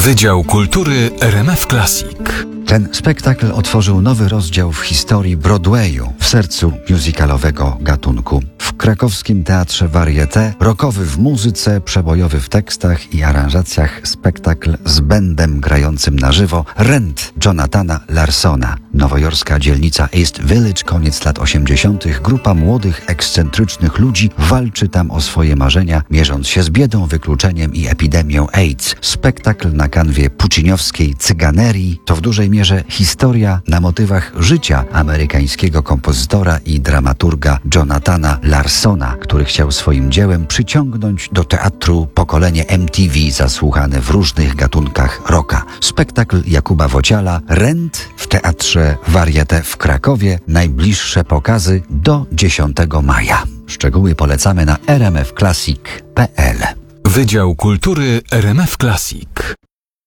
Wydział Kultury RMF Classic. Ten spektakl otworzył nowy rozdział w historii Broadwayu, w sercu musicalowego gatunku. W krakowskim Teatrze Varieté rockowy w muzyce, przebojowy w tekstach i aranżacjach spektakl z bendem grającym na żywo Rent Jonathana Larsona. Nowojorska dzielnica East Village, koniec lat 80. Grupa młodych, ekscentrycznych ludzi walczy tam o swoje marzenia, mierząc się z biedą, wykluczeniem i epidemią AIDS. Spektakl na kanwie pucciniowskiej cyganerii to w dużej mierze historia na motywach życia amerykańskiego kompozytora i dramaturga Jonathana Larsona, który chciał swoim dziełem przyciągnąć do teatru pokolenie MTV zasłuchane w różnych gatunkach rocka. Spektakl Jakuba Wociala Rent w Teatrze Varieté w Krakowie. Najbliższe pokazy do 10 maja. Szczegóły polecamy na rmfclassic.pl. Wydział Kultury RMF Classic.